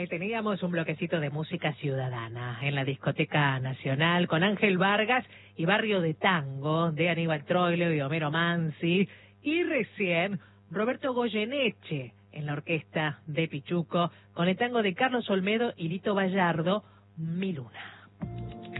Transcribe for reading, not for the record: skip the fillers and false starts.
Ahí teníamos un bloquecito de música ciudadana en la Discoteca Nacional con Ángel Vargas y Barrio de Tango de Aníbal Troilo y Homero Mansi. Y recién Roberto Goyeneche en la orquesta de Pichuco con el tango de Carlos Olmedo y Lito Bayardo, Mi Luna.